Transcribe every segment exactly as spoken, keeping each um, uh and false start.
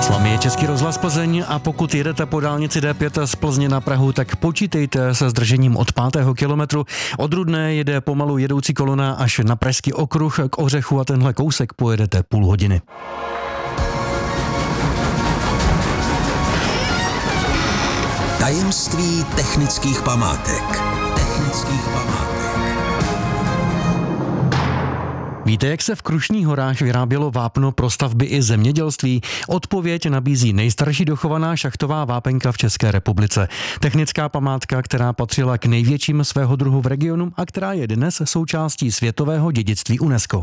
S vámi je Český rozhlas Plzeň a pokud jedete po dálnici D pět z Plzně na Prahu, tak počítejte se zdržením od pátého kilometru. Od Rudné jede pomalu jedoucí kolona až na Pražský okruh k Ořechu a tenhle kousek pojedete půl hodiny. Tajemství technických památek. Technických památek. Víte, jak se v Krušných horách vyrábělo vápno pro stavby i zemědělství? Odpověď nabízí nejstarší dochovaná šachtová vápenka v České republice. Technická památka, která patřila k největším svého druhu v regionu a která je dnes součástí světového dědictví UNESCO.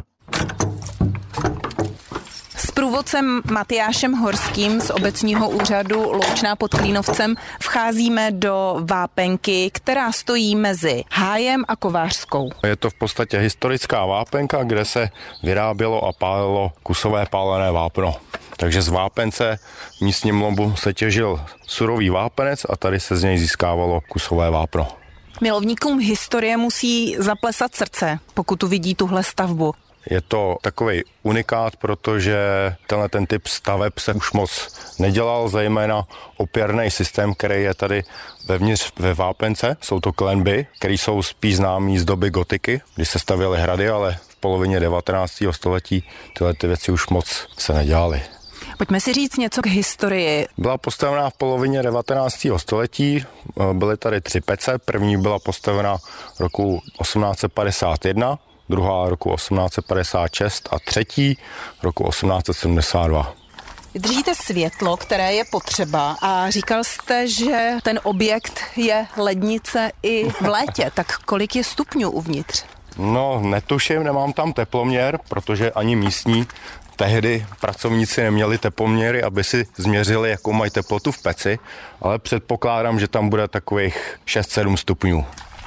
S průvodcem Matyášem Horským z obecního úřadu Loučná pod Klínovcem vcházíme do vápenky, která stojí mezi Hájem a Kovářskou. Je to v podstatě historická vápenka, kde se vyrábělo a pálilo kusové pálené vápno. Takže z vápence v místním lomu se těžil surový vápenec a tady se z něj získávalo kusové vápno. Milovníkům historie musí zaplesat srdce, pokud tu vidí tuhle stavbu. Je to takový unikát, protože tenhle ten typ staveb se už moc nedělal, zejména opěrný systém, který je tady vevnitř ve vápence. Jsou to klenby, které jsou spíš známý z doby gotiky, kdy se stavěly hrady, ale v polovině devatenáctého století tyhle ty věci už moc se nedělaly. Pojďme si říct něco k historii. Byla postavená v polovině devatenáctého století, byly tady tři pece. První byla postavena roku osmnáct set padesát jedna, druhá roku osmnáct set padesát šest a třetí roku osmnáct set sedmdesát dva. Držíte světlo, které je potřeba a říkal jste, že ten objekt je lednice i v létě. Tak kolik je stupňů uvnitř? No, netuším, nemám tam teploměr, protože ani místní tehdy pracovníci neměli teploměry, aby si změřili, jakou mají teplotu v peci, ale předpokládám, že tam bude takových šest sedm stupňů.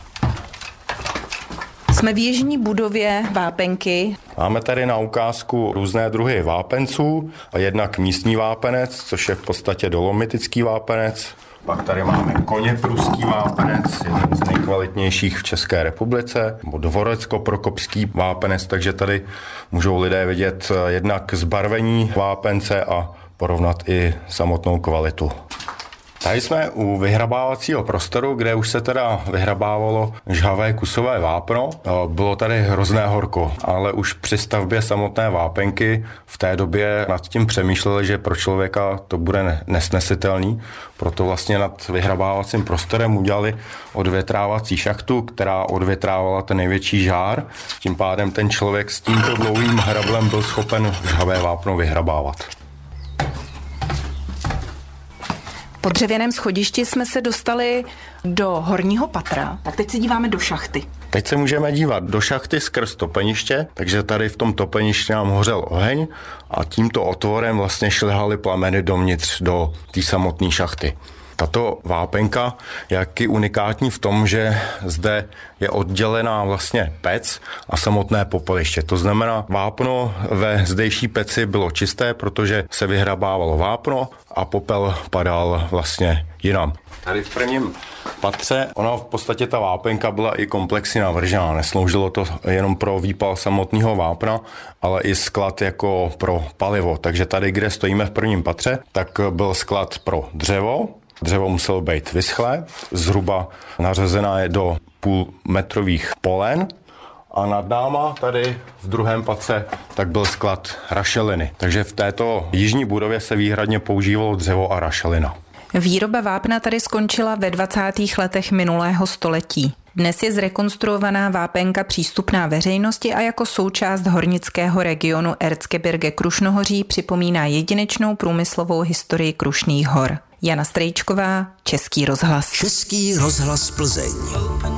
Jsme v jižní budově vápenky. Máme tady na ukázku různé druhy vápenců, a jednak místní vápenec, což je v podstatě dolomitický vápenec. Pak tady máme koněpruský vápenec, jeden z nejkvalitnějších v České republice, nebo dvorecko-prokopský vápenec, takže tady můžou lidé vidět jednak zbarvení vápence a porovnat i samotnou kvalitu. Tady jsme u vyhrabávacího prostoru, kde už se teda vyhrabávalo žhavé kusové vápno. Bylo tady hrozné horko, ale už při stavbě samotné vápenky v té době nad tím přemýšleli, že pro člověka to bude nesnesitelný. Proto vlastně nad vyhrabávacím prostorem udělali odvětrávací šachtu, která odvětrávala ten největší žár. Tím pádem ten člověk s tímto dlouhým hrablem byl schopen žhavé vápno vyhrabávat. Po dřevěném schodišti jsme se dostali do horního patra. Tak teď se díváme do šachty. Teď se můžeme dívat do šachty skrz topeniště, takže tady v tom topeništi nám hořel oheň a tímto otvorem vlastně šlehaly plameny dovnitř do té samotné šachty. Tato vápenka je jaký unikátní v tom, že zde je oddělená vlastně pec a samotné popeliště. To znamená, vápno ve zdejší peci bylo čisté, protože se vyhrabávalo vápno a popel padal vlastně jinam. Tady v prvním patře, ona v podstatě ta vápenka byla i komplexně navržená. Nesloužilo to jenom pro výpal samotného vápna, ale i sklad jako pro palivo. Takže tady, kde stojíme v prvním patře, tak byl sklad pro dřevo. Dřevo muselo být vyschlé, zhruba nařezená je do půlmetrových polen a nad náma tady v druhém patře tak byl sklad rašeliny. Takže v této jižní budově se výhradně používalo dřevo a rašelina. Výroba vápna tady skončila ve dvacátých letech minulého století. Dnes je zrekonstruovaná vápenka přístupná veřejnosti a jako součást hornického regionu Erzgebirge Krušnohoří připomíná jedinečnou průmyslovou historii Krušných hor. Jana Strejčková, Český rozhlas. Český rozhlas Plzeň.